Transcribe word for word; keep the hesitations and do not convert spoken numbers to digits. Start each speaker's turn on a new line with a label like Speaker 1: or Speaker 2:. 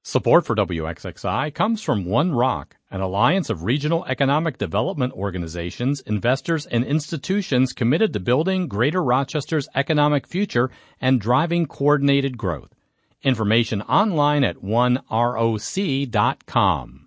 Speaker 1: Support for W X X I comes from One Rock, an alliance of regional economic development organizations, investors, and institutions committed to building Greater Rochester's economic future and driving coordinated growth. Information online at one roc dot com.